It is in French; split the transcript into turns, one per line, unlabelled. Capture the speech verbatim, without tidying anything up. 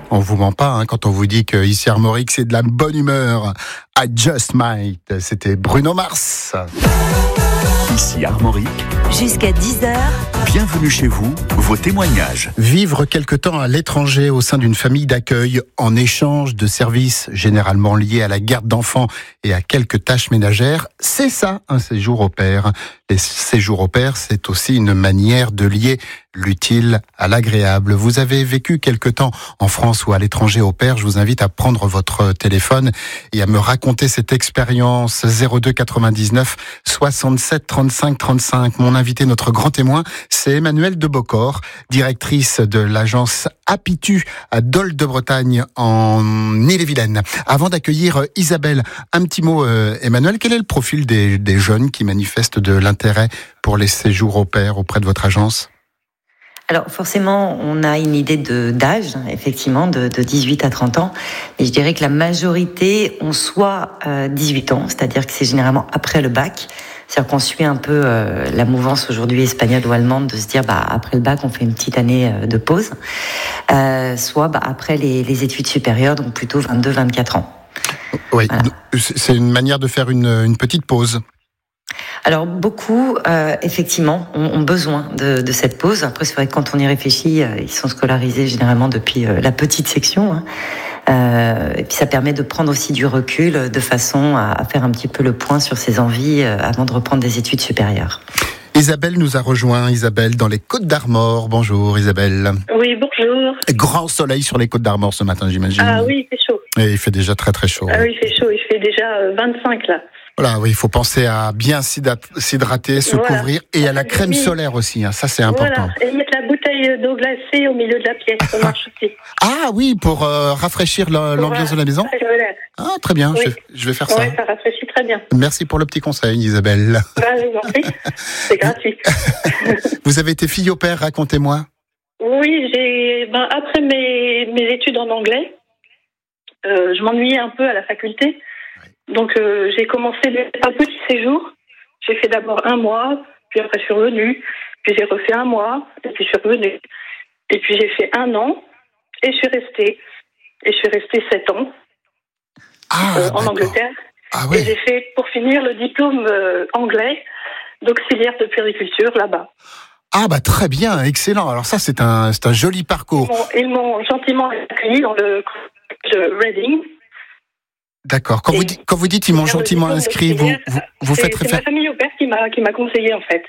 On vous ment pas hein, quand on vous dit que ici Armorique, c'est de la bonne humeur. I just might. C'était Bruno Mars.
Ici Armorique.
Jusqu'à dix heures.
Bienvenue chez vous, vos témoignages.
Vivre quelque temps à l'étranger au sein d'une famille d'accueil en échange de services généralement liés à la garde d'enfants et à quelques tâches ménagères, c'est ça un séjour au pair. Les séjours au pair, c'est aussi une manière de lier l'utile à l'agréable. Vous avez vécu quelque temps en France ou à l'étranger au pair, je vous invite à prendre votre téléphone et à me raconter cette expérience. Zéro deux quatre-vingt-dix-neuf soixante-sept trente-cinq trente-cinq. Mon invité, notre grand témoin, c'est Emmanuelle de Beaucorps, directrice de l'agence Apitu à Dole de Bretagne en Ille-et-Vilaine. Avant d'accueillir Isabelle, un petit mot euh, Emmanuelle, quel est le profil des, des jeunes qui manifestent de l'intérêt pour les séjours au pair auprès de votre agence ?
Alors forcément, on a une idée de d'âge, effectivement, de, de dix-huit à trente ans. Mais je dirais que la majorité ont soit euh, dix-huit ans, c'est-à-dire que c'est généralement après le bac. C'est-à-dire qu'on suit un peu euh, la mouvance aujourd'hui espagnole ou allemande de se dire, bah après le bac, on fait une petite année euh, de pause. Euh, soit bah, après les, les études supérieures, donc plutôt vingt-deux vingt-quatre ans.
Oui,
Voilà.
C'est une manière de faire une, une petite pause.
Alors beaucoup, euh, effectivement, ont, ont besoin de, de cette pause. Après, c'est vrai que quand on y réfléchit, euh, ils sont scolarisés généralement depuis euh, la petite section. Hein. Euh, et puis ça permet de prendre aussi du recul, de façon à, à faire un petit peu le point sur ses envies euh, avant de reprendre des études supérieures.
Isabelle nous a rejoint, Isabelle, dans les Côtes d'Armor. Bonjour Isabelle.
Oui, bonjour.
Grand soleil sur les Côtes d'Armor ce matin, j'imagine.
Ah oui, il fait chaud.
Et il fait déjà très très chaud.
Ah oui, il fait chaud, il fait déjà euh, vingt-cinq là.
Voilà, oui, il faut penser à bien s'hydrater, se
Voilà.
couvrir et à la crème
Oui.
solaire aussi, hein, ça c'est important.
Voilà, et mettre la bouteille d'eau glacée au milieu de la pièce, ça marche aussi.
Ah oui, pour euh, rafraîchir l'ambiance
Voilà.
de la maison.
Voilà.
Ah très bien,
Oui.
je, vais, je vais faire ça.
Ouais, ça rafraîchit très bien.
Merci pour le petit conseil, Isabelle.
Bah, je vous en prie, c'est gratuit.
Vous avez été fille au pair, racontez-moi.
Oui, j'ai, ben, après mes, mes études en anglais, euh, je m'ennuyais un peu à la faculté. Donc euh, j'ai commencé un petit séjour. J'ai fait d'abord un mois, puis après je suis revenue, puis j'ai refait un mois, et puis je suis revenue. Et puis j'ai fait un an, et je suis restée. Et je suis restée sept ans
Ah,
euh, en Angleterre.
Ah
Et
ouais.
j'ai fait, pour finir, le diplôme euh, anglais d'auxiliaire de puériculture là-bas.
Ah bah très bien, excellent. Alors ça c'est un, c'est un joli
Ils
parcours.
m'ont, ils m'ont gentiment accueilli dans le collège Reading.
D'accord. Quand
Et
vous dites, quand vous dites ils m'ont
Faire le
gentiment
diplôme
inscrit, vous,
d'auxiliaire,
vous, vous
c'est,
faites
c'est ma
référence.
famille au père qui m'a, qui m'a conseillé en fait.